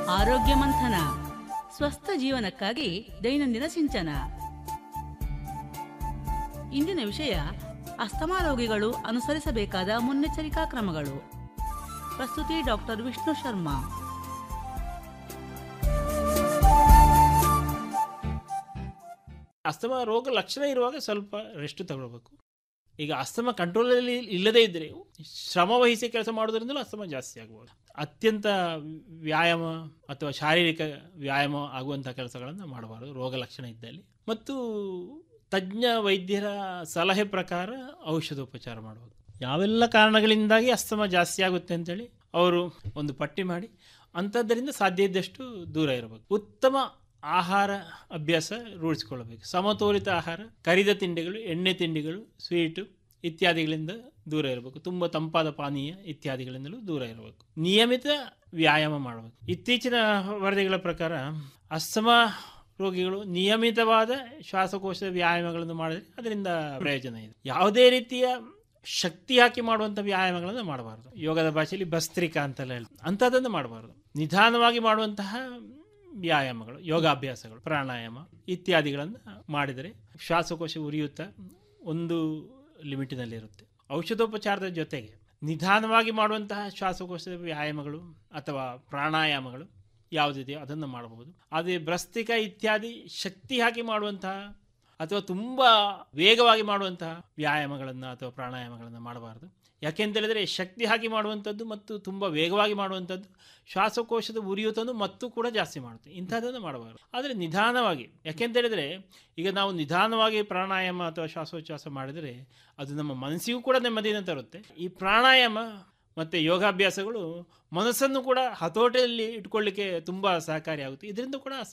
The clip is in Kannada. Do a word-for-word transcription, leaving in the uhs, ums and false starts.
ಆರೋಗ್ಯ ಮಂಥನ, ಸ್ವಸ್ಥ ಜೀವನಕ್ಕಾಗಿ ದೈನಂದಿನ ಸಿಂಚನ. ಇಂದಿನ ವಿಷಯ ಅಸ್ತಮಾ ರೋಗಿಗಳು ಅನುಸರಿಸಬೇಕಾದ ಮುನ್ನೆಚ್ಚರಿಕಾ ಕ್ರಮಗಳು. ಪ್ರಸ್ತುತಿ ಡಾಕ್ಟರ್ ವಿಷ್ಣು ಶರ್ಮಾ. ಅಸ್ತಮಾ ರೋಗ ಲಕ್ಷಣ ಇರುವಾಗ ಸ್ವಲ್ಪ ರೆಸ್ಟ್ ತಗೊಳ್ಬೇಕು. ಈಗ ಅಸ್ತಮಾ ಕಂಟ್ರೋಲಲ್ಲಿ ಇಲ್ಲದೇ ಇದ್ದರೆ ಶ್ರಮ ವಹಿಸಿ ಕೆಲಸ ಮಾಡೋದ್ರಿಂದಲೂ ಅಸ್ತಮಾ ಜಾಸ್ತಿ ಆಗ್ಬೋದು. ಅತ್ಯಂತ ವ್ಯಾಯಾಮ ಅಥವಾ ಶಾರೀರಿಕ ವ್ಯಾಯಾಮ ಆಗುವಂಥ ಕೆಲಸಗಳನ್ನು ಮಾಡಬಾರ್ದು ರೋಗ ಲಕ್ಷಣ ಇದ್ದಲ್ಲಿ. ಮತ್ತು ತಜ್ಞ ವೈದ್ಯರ ಸಲಹೆ ಪ್ರಕಾರ ಔಷಧೋಪಚಾರ ಮಾಡಬೇಕು. ಯಾವೆಲ್ಲ ಕಾರಣಗಳಿಂದಾಗಿ ಅಸ್ತಮಾ ಜಾಸ್ತಿ ಆಗುತ್ತೆ ಅಂತೇಳಿ ಅವರು ಒಂದು ಪಟ್ಟಿ ಮಾಡಿ ಅಂಥದ್ದರಿಂದ ಸಾಧ್ಯ ಇದ್ದಷ್ಟು ದೂರ ಇರಬೇಕು. ಉತ್ತಮ ಆಹಾರ ಅಭ್ಯಾಸ ರೂಢಿಸಿಕೊಳ್ಳಬೇಕು. ಸಮತೋಲಿತ ಆಹಾರ, ಕರಿದ ತಿಂಡಿಗಳು, ಎಣ್ಣೆ ತಿಂಡಿಗಳು, ಸ್ವೀಟು ಇತ್ಯಾದಿಗಳಿಂದ ದೂರ ಇರಬೇಕು. ತುಂಬ ತಂಪಾದ ಪಾನೀಯ ಇತ್ಯಾದಿಗಳಿಂದಲೂ ದೂರ ಇರಬೇಕು. ನಿಯಮಿತ ವ್ಯಾಯಾಮ ಮಾಡಬೇಕು. ಇತ್ತೀಚಿನ ವರದಿಗಳ ಪ್ರಕಾರ ಅಸ್ತಮಾ ರೋಗಿಗಳು ನಿಯಮಿತವಾದ ಶ್ವಾಸಕೋಶದ ವ್ಯಾಯಾಮಗಳನ್ನು ಮಾಡಿದರೆ ಅದರಿಂದ ಪ್ರಯೋಜನ ಇದೆ. ಯಾವುದೇ ರೀತಿಯ ಶಕ್ತಿ ಹಾಕಿ ಮಾಡುವಂಥ ವ್ಯಾಯಾಮಗಳನ್ನು ಮಾಡಬಾರ್ದು. ಯೋಗದ ಭಾಷೆಯಲ್ಲಿ ಭಸ್ತ್ರಿಕಾ ಅಂತೆಲ್ಲ ಹೇಳ್ತಾರೆ, ಅಂಥದ್ದನ್ನು ಮಾಡಬಾರ್ದು. ನಿಧಾನವಾಗಿ ಮಾಡುವಂತಹ ವ್ಯಾಯಾಮಗಳು, ಯೋಗಾಭ್ಯಾಸಗಳು, ಪ್ರಾಣಾಯಾಮ ಇತ್ಯಾದಿಗಳನ್ನು ಮಾಡಿದರೆ ಶ್ವಾಸಕೋಶ ಉರಿಯುತ್ತಾ ಒಂದು ಲಿಮಿಟಿನಲ್ಲಿರುತ್ತೆ. ಔಷಧೋಪಚಾರದ ಜೊತೆಗೆ ನಿಧಾನವಾಗಿ ಮಾಡುವಂತಹ ಶ್ವಾಸಕೋಶದ ವ್ಯಾಯಾಮಗಳು ಅಥವಾ ಪ್ರಾಣಾಯಾಮಗಳು ಯಾವುದಿದೆಯೋ ಅದನ್ನು ಮಾಡಬಹುದು. ಅದೇ ಭಸ್ತ್ರಿಕಾ ಇತ್ಯಾದಿ ಶಕ್ತಿ ಹಾಕಿ ಮಾಡುವಂತಹ ಅಥವಾ ತುಂಬ ವೇಗವಾಗಿ ಮಾಡುವಂತಹ ವ್ಯಾಯಾಮಗಳನ್ನು ಅಥವಾ ಪ್ರಾಣಾಯಾಮಗಳನ್ನು ಮಾಡಬಾರ್ದು. ಯಾಕೆಂತೇಳಿದರೆ ಶಕ್ತಿ ಹಾಕಿ ಮಾಡುವಂಥದ್ದು ಮತ್ತು ತುಂಬ ವೇಗವಾಗಿ ಮಾಡುವಂಥದ್ದು ಶ್ವಾಸಕೋಶದ ಉರಿಯೂತನ್ನು ಮತ್ತು ಕೂಡ ಜಾಸ್ತಿ ಮಾಡುತ್ತೆ. ಇಂಥದ್ದನ್ನು ಮಾಡಬಾರ್ದು. ಆದರೆ ನಿಧಾನವಾಗಿ, ಯಾಕೆಂತೇಳಿದರೆ ಈಗ ನಾವು ನಿಧಾನವಾಗಿ ಪ್ರಾಣಾಯಾಮ ಅಥವಾ ಶ್ವಾಸೋಚ್ಛ್ವಾಸ ಮಾಡಿದರೆ ಅದು ನಮ್ಮ ಮನಸ್ಸಿಗೂ ಕೂಡ ನೆಮ್ಮದಿಯನ್ನು ತರುತ್ತೆ. ಈ ಪ್ರಾಣಾಯಾಮ ಮತ್ತು ಯೋಗಾಭ್ಯಾಸಗಳು ಮನಸ್ಸನ್ನು ಕೂಡ ಹತೋಟಿಯಲ್ಲಿ ಇಟ್ಕೊಳ್ಳಿಕ್ಕೆ ತುಂಬ ಸಹಕಾರಿಯಾಗುತ್ತೆ. ಇದರಿಂದ ಕೂಡ